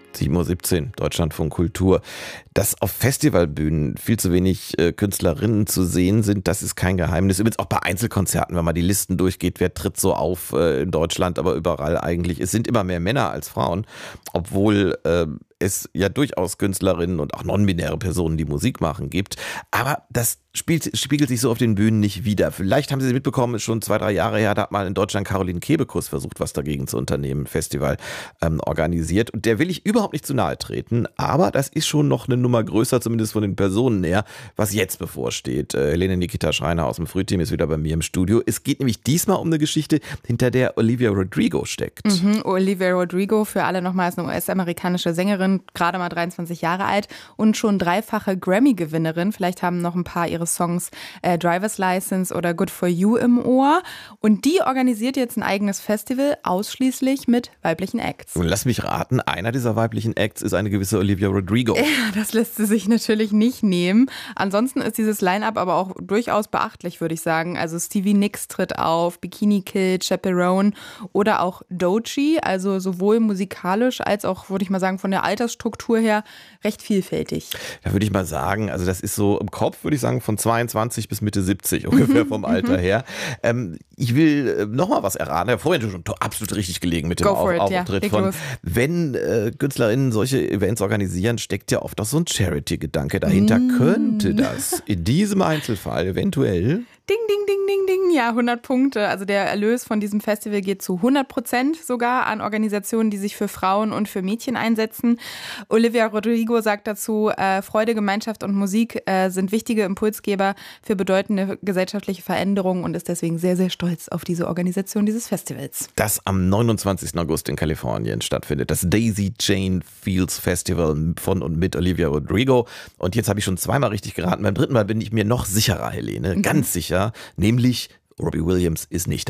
7:17 Uhr, Deutschlandfunk Kultur. Dass auf Festivalbühnen viel zu wenig Künstlerinnen zu sehen sind, das ist kein Geheimnis. Übrigens auch bei Einzelkonzerten, wenn man die Listen durchgeht, wer tritt so auf in Deutschland, aber überall eigentlich. Es sind immer mehr Männer als Frauen, obwohl es ja durchaus Künstlerinnen und auch non-binäre Personen, die Musik machen, gibt. Aber das spiegelt sich so auf den Bühnen nicht wider. Vielleicht haben Sie mitbekommen, ist schon 2-3 Jahre her, da hat mal in Deutschland Caroline Kebekus versucht, was dagegen zu unternehmen, ein Festival organisiert. Und der will ich überhaupt nicht zu nahe treten, aber das ist schon noch eine Nummer größer, zumindest von den Personen her, was jetzt bevorsteht. Helene Nikita Schreiner aus dem Frühteam ist wieder bei mir im Studio. Es geht nämlich diesmal um eine Geschichte, hinter der Olivia Rodrigo steckt. Olivia Rodrigo, für alle nochmals eine US-amerikanische Sängerin, gerade mal 23 Jahre alt und schon 3-fache Grammy-Gewinnerin. Vielleicht haben noch ein paar ihre Songs Driver's License oder Good For You im Ohr. Und die organisiert jetzt ein eigenes Festival, ausschließlich mit weiblichen Acts. Und lass mich raten, einer dieser weiblichen Acts ist eine gewisse Olivia Rodrigo. Ja, das lässt sie sich natürlich nicht nehmen. Ansonsten ist dieses Line-Up aber auch durchaus beachtlich, würde ich sagen. Also Stevie Nicks tritt auf, Bikini Kill, Chaperone oder auch Doechii. Also sowohl musikalisch als auch, würde ich mal sagen, von der Altersstruktur her recht vielfältig. Da würde ich mal sagen, also das ist so im Kopf, würde ich sagen, von 22 bis Mitte 70 ungefähr vom Alter her. Ich will noch mal was erraten. Ich habe vorhin schon absolut richtig gelegen mit dem Auftritt von. Wenn Künstlerinnen solche Events organisieren, steckt ja oft auch so ein Charity-Gedanke dahinter. Könnte das in diesem Einzelfall eventuell... Ding, ding, ding, ding, ding. Ja, 100 Punkte. Also der Erlös von diesem Festival geht zu 100% sogar an Organisationen, die sich für Frauen und für Mädchen einsetzen. Olivia Rodrigo sagt dazu, Freude, Gemeinschaft und Musik sind wichtige Impulsgeber für bedeutende gesellschaftliche Veränderungen und ist deswegen sehr, sehr stolz auf diese Organisation dieses Festivals. Das am 29. August in Kalifornien stattfindet. Das Daisy Chain Fields Festival von und mit Olivia Rodrigo. Und jetzt habe ich schon 2-mal richtig geraten. Beim 3. Mal bin ich mir noch sicherer, Helene. Ganz sicher. Nämlich Robbie Williams ist nicht da.